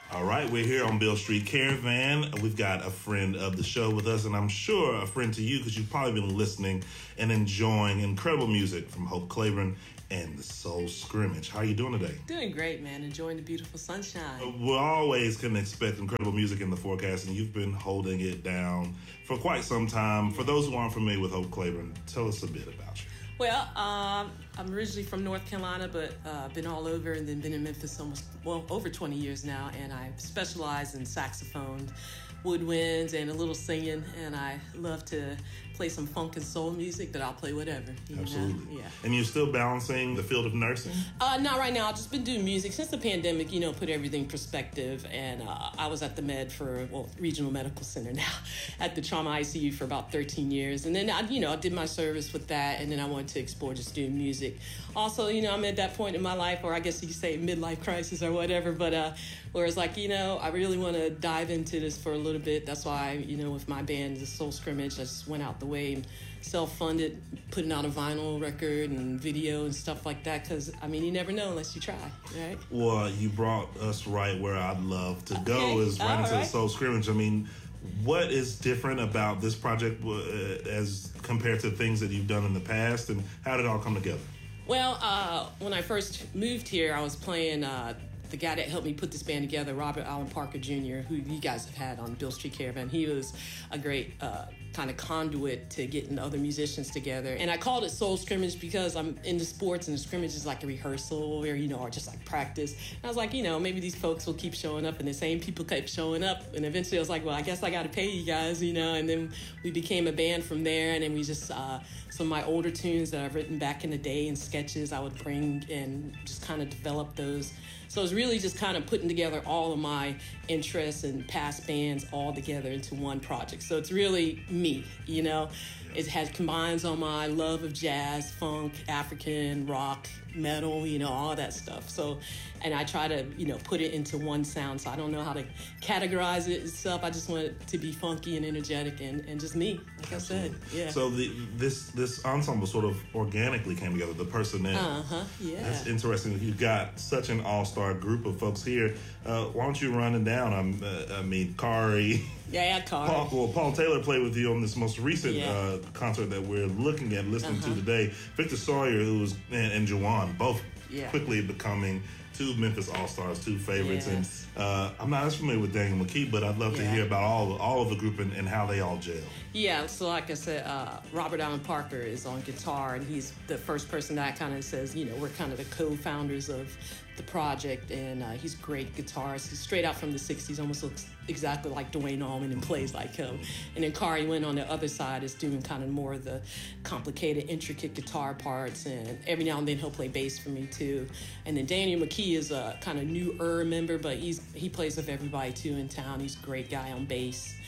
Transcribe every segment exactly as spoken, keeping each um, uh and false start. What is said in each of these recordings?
All right, we're here on Beale Street Caravan. We've got a friend of the show with us, and I'm sure a friend to you because you've probably been listening and enjoying incredible music from Hope Claiborne and the Soul Scrimmage. How are you doing today? Doing great, man. Enjoying the beautiful sunshine. We always can expect incredible music in the forecast, and you've been holding it down for quite some time. For those who aren't familiar with Hope Claiborne, tell us a bit about you. Well, um, I'm originally from North Carolina, but uh, been all over and then been in Memphis almost, well, over twenty years now. And I specialize in saxophone, woodwinds, and a little singing. And I love to play some funk and soul music, but I'll play whatever. You Absolutely. know? Yeah. And you're still balancing the field of nursing? Uh, not right now. I've just been doing music. Since the pandemic, you know, put everything in perspective. And uh, I was at the Med for, well, Regional Medical Center now, at the trauma I C U for about thirteen years. And then, I, you know, I did my service with that, and then I wanted to explore just doing music. Also, you know, I'm at that point in my life, or I guess you could say midlife crisis or whatever, but uh, where it's like, you know, I really want to dive into this for a little bit. That's why, you know, with my band, the Soul Scrimmage, I just went out the way and self-funded, putting out a vinyl record and video and stuff like that, because, I mean, you never know unless you try, right? Well, you brought us right where I'd love to go, okay. is right All into right. the Soul Scrimmage. I mean, what is different about this project uh, as compared to things that you've done in the past, and how did it all come together? Well, uh, when I first moved here, I was playing uh, the guy that helped me put this band together, Robert Allen Parker Junior, who you guys have had on Beale Street Caravan. He was a great uh, kind of conduit to getting other musicians together. And I called it Soul Scrimmage because I'm into sports, and the scrimmage is like a rehearsal or, you know, or just like practice. And I was like, you know, maybe these folks will keep showing up, and the same people kept showing up. And eventually I was like, well, I guess I got to pay you guys, you know. And then we became a band from there, and then we just... Uh, some of my older tunes that I've written back in the day and sketches I would bring and just kind of develop those. So it's really just kind of putting together all of my interests and past bands all together into one project. So it's really me, you know. It has combines all my love of jazz, funk, African, rock, metal, you know, all that stuff. So, and I try to, you know, put it into one sound. So I don't know how to categorize it itself. I just want it to be funky and energetic and, and just me, like Absolutely. I said. Yeah. So the this this ensemble sort of organically came together, the personnel. Uh-huh, yeah. That's interesting. You've got such an all-star group of folks here. Uh, why don't you run it down? I'm, uh, I mean, Kari. Yeah, Kari. Paul, well, Paul Taylor played with you on this most recent yeah. uh, concert that we're looking at, listening uh-huh. to today. Victor Sawyer, who was, and, and Juwan, both yeah. quickly becoming two Memphis All-Stars, two favorites. Yes. And uh, I'm not as familiar with Daniel McKee, but I'd love yeah. to hear about all, all of the group and, and how they all gel. Yeah, so like I said, uh, Robert Allen Parker is on guitar, and he's the first person that kind of says, you know, we're kind of the co-founders of the project, and uh, he's a great guitarist. He's straight out from the sixties, almost looks exactly like Duane Allman and plays like him. And then Kari went on the other side, is doing kind of more of the complicated, intricate guitar parts, and every now and then he'll play bass for me too. And then Daniel McKee is a kind of newer member, but he's he plays with everybody too in town. He's a great guy on bass.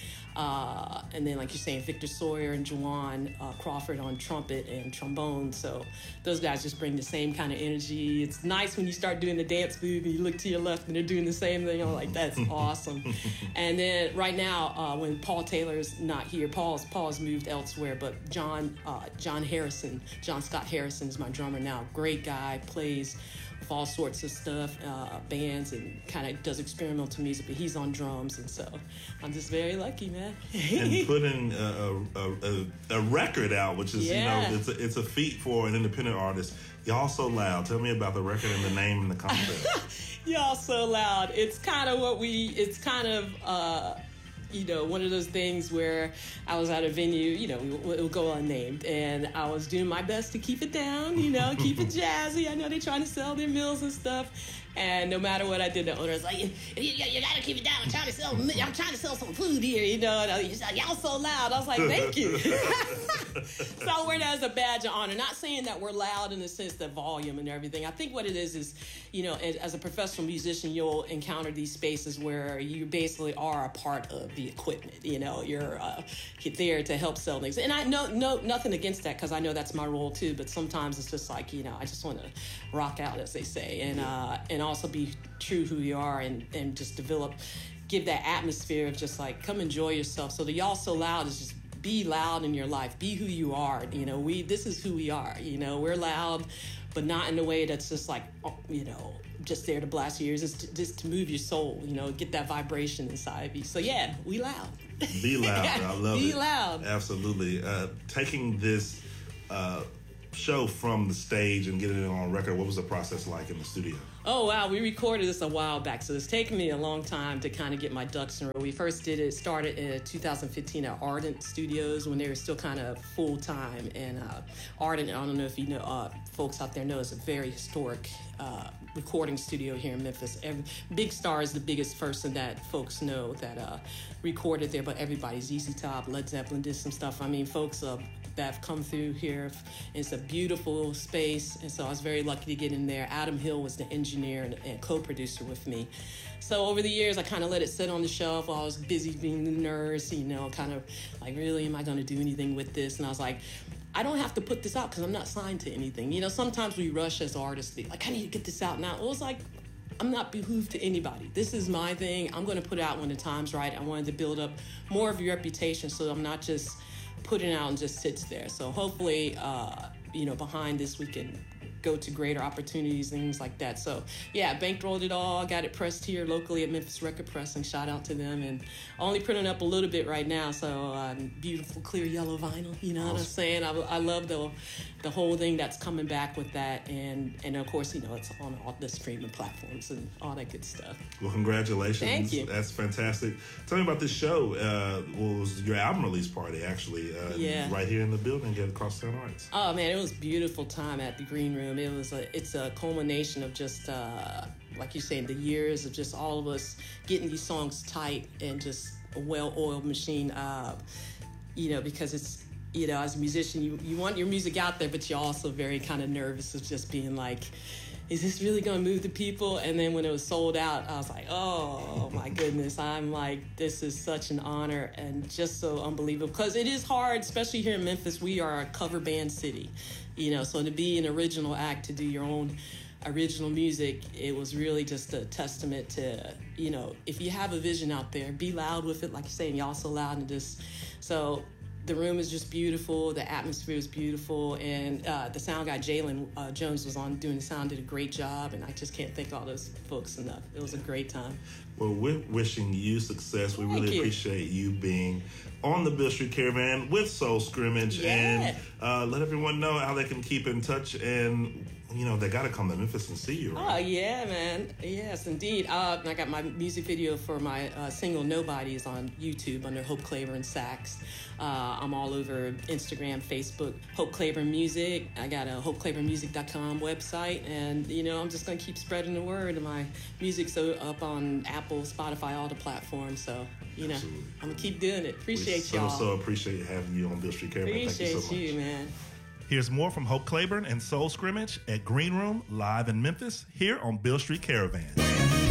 Uh, and then, like you're saying, Victor Sawyer and Juwan uh, Crawford on trumpet and trombone. So those guys just bring the same kind of energy. It's nice when you start doing the dance move and you look to your left and they're doing the same thing. I'm like, that's awesome. And then right now, uh, when Paul Taylor's not here, Paul's Paul's moved elsewhere, but John uh, John Harrison, John Scott Harrison is my drummer now. Great guy, plays with all sorts of stuff, uh, bands, and kind of does experimental music, but he's on drums, and so I'm just very lucky, man. And putting a, a, a, a record out, which is, yeah. you know, it's a, it's a feat for an independent artist. Y'all So Loud. Tell me about the record and the name and the concept. Y'all So Loud. It's kind of what we, it's kind of, uh, you know, one of those things where I was at a venue, you know, it will go unnamed, and I was doing my best to keep it down, you know, keep it jazzy. I know they're trying to sell their meals and stuff. And no matter what I did, the owner was like, you, you, you gotta keep it down. I'm trying to sell, I'm trying to sell some food here, you know. And he's like, y'all so loud. I was like, thank you. So I wear that as a badge of honor. Not saying that we're loud in the sense that volume and everything. I think what it is is, you know, as a professional musician, you'll encounter these spaces where you basically are a part of the equipment. You know, you're uh, there to help sell things. And I know no nothing against that, because I know that's my role too. But sometimes it's just like, you know, I just want to rock out, as they say, and uh, and also be true who you are, and, and just develop, give that atmosphere of just like, come enjoy yourself. So the Y'all So Loud is just be loud in your life, be who you are. You know, we, this is who we are. You know, we're loud but not in a way that's just like, you know, just there to blast your ears. It's to, just to move your soul, you know, get that vibration inside of you. So yeah, we loud. Be loud. I love Be it. Be loud. Absolutely. Uh, taking this uh, show from the stage and getting it on record, what was the process like in the studio? Oh, wow. We recorded this a while back, so it's taken me a long time to kind of get my ducks in a row. We first did it, started in two thousand fifteen at Ardent Studios when they were still kind of full-time. And uh, Ardent, I don't know if you know, uh, folks out there know, is a very historic uh, recording studio here in Memphis. Every, Big Star is the biggest person that folks know that uh, recorded there, but everybody's Z Z Top, Led Zeppelin did some stuff. I mean, folks uh, that have come through here. It's a beautiful space, and so I was very lucky to get in there. Adam Hill was the engineer and, and co-producer with me. So over the years, I kind of let it sit on the shelf while I was busy being the nurse, you know, kind of like, really, am I going to do anything with this? And I was like, I don't have to put this out because I'm not signed to anything. You know, sometimes we rush as artists, like, I need to get this out now. It was like, I'm not behooved to anybody. This is my thing. I'm going to put it out when the time's right. I wanted to build up more of your reputation so I'm not just putting it out and just sits there. So hopefully, uh, you know, behind this, we can go to greater opportunities, things like that. So yeah, bankrolled it all, got it pressed here locally at Memphis Record Pressing. Shout out to them. And only printing up a little bit right now. So uh, beautiful clear yellow vinyl, you know awesome. What I'm saying? I, I love the the whole thing that's coming back with that. And, and of course, you know, it's on all the streaming platforms and all that good stuff. Well, congratulations. Thank you. That's fantastic. Tell me about this show. Uh, what was your album release party, actually? Uh, yeah. Right here in the building at Crosstown Arts. Oh, man, it was a beautiful time at the Green Room. It was a, it's a culmination of just, uh, like you're saying, the years of just all of us getting these songs tight and just a well-oiled machine, uh, you know, because it's, you know, as a musician, you, you want your music out there, but you're also very kind of nervous of just being like, is this really going to move the people? And then when it was sold out, I was like, oh, my goodness. I'm like, this is such an honor and just so unbelievable. Because it is hard, especially here in Memphis. We are a cover band city, you know, so to be an original act, to do your own original music, it was really just a testament to, you know, if you have a vision out there, be loud with it. Like you're saying, y'all so loud and just, so the room is just beautiful. The atmosphere is beautiful. And uh, the sound guy, Jalen uh, Jones, was on doing the sound, did a great job. And I just can't thank all those folks enough. It was a great time. Well, we're wishing you success. We Thank really you. appreciate you being on the Beale Street Caravan with Soul Scrimmage. Yeah. And uh, let everyone know how they can keep in touch. And, you know, they got to come to Memphis and see you, right? Oh, yeah, man. Yes, indeed. Uh, I got my music video for my uh, single Nobody is on YouTube under Hope Claiborne Sax. Uh, I'm all over Instagram, Facebook, Hope Claiborne Music. I got a hope claiborne music dot com website. And, you know, I'm just going to keep spreading the word. And my music's so up on Apple, Spotify, all the platforms. So, you know, Absolutely. I'm going to keep doing it. Appreciate we so, y'all. so appreciate having you on Beale Street Caravan. Appreciate Thank you so much. you, man. Here's more from Hope Claiborne and Soul Scrimmage at Green Room, live in Memphis, here on Beale Street Caravan.